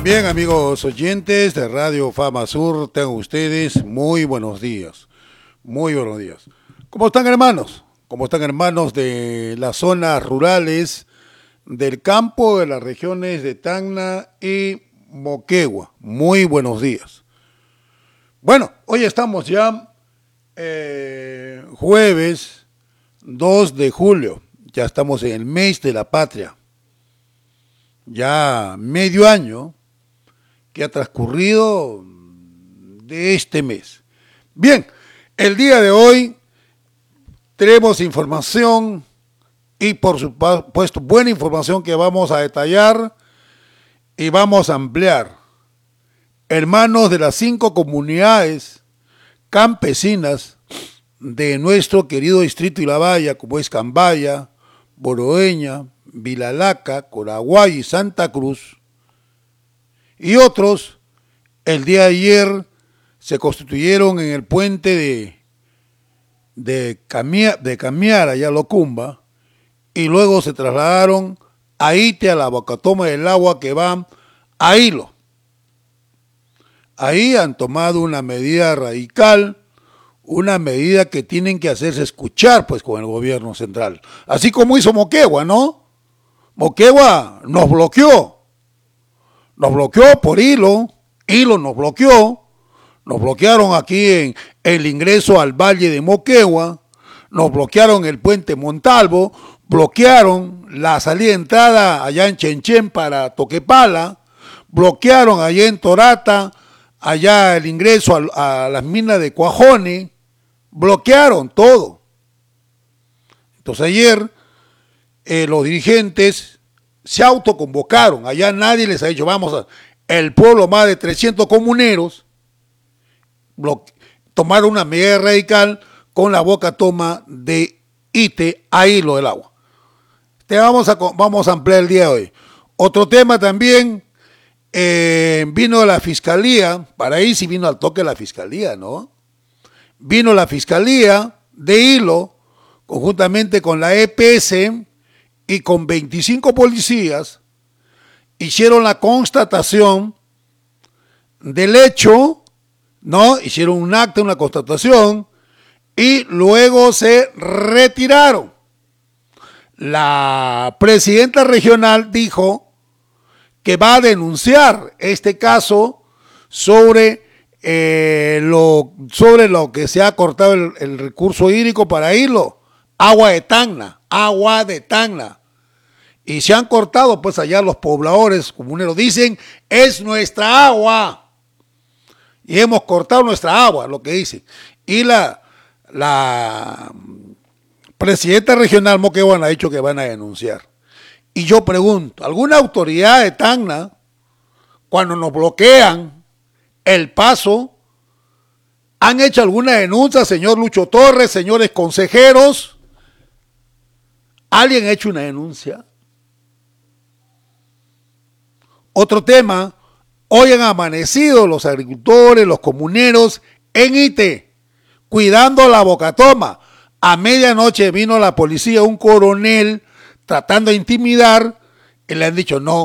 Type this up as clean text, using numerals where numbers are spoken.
Bien, amigos oyentes de Radio Fama Sur, tengan ustedes muy buenos días. Muy buenos días. ¿Cómo están, hermanos? ¿Cómo están, hermanos de las zonas rurales, del campo, de las regiones de Tacna y Moquegua? Muy buenos días. Bueno, hoy estamos ya jueves 2 de julio. Ya estamos en el mes de la patria. Ya medio año que ha transcurrido de este mes. Bien, el día de hoy tenemos información y por supuesto buena información que vamos a detallar y vamos a ampliar. Hermanos de las 5 comunidades campesinas de nuestro querido distrito Ilabaya, como es Cambaya, Boroeña, Vilalaca, Coraguay y Santa Cruz, y otros, el día de ayer se constituyeron en el puente de Camiara, allá Locumba, y luego se trasladaron a Ite, a la Bocatoma del Agua que va a Hilo. Ahí han tomado una medida radical, una medida que tienen que hacerse escuchar pues con el gobierno central. Así como hizo Moquegua, ¿no? Moquegua nos bloqueó por Hilo nos bloquearon aquí en el ingreso al Valle de Moquegua, nos bloquearon el puente Montalvo, bloquearon la salida y entrada allá en Chenchen para Toquepala, bloquearon allá en Torata, allá el ingreso a las minas de Cuajone, bloquearon todo. Entonces ayer los dirigentes se autoconvocaron, allá nadie les ha dicho, el pueblo, más de 300 comuneros, tomaron una medida radical con la Bocatoma de Ite a Hilo del Agua. Vamos a ampliar el día de hoy. Otro tema también, vino la fiscalía, para ahí sí vino al toque la fiscalía, ¿no? Vino la fiscalía de Hilo, conjuntamente con la EPS, y con 25 policías, hicieron la constatación del hecho, ¿no? Hicieron un acta, una constatación, y luego se retiraron. La presidenta regional dijo que va a denunciar este caso sobre lo que se ha cortado el recurso hídrico para Hilo, agua de Tacna. Y se han cortado, pues allá los pobladores comuneros dicen, es nuestra agua. Y hemos cortado nuestra agua, lo que dicen. Y la presidenta regional Moquegua ha dicho que van a denunciar. Y yo pregunto, ¿alguna autoridad de Tacna, cuando nos bloquean el paso, han hecho alguna denuncia, señor Lucho Torres, señores consejeros? ¿Alguien ha hecho una denuncia? Otro tema, hoy han amanecido los agricultores, los comuneros en Ite, cuidando la Bocatoma. A medianoche vino la policía, un coronel, tratando de intimidar, y le han dicho, no,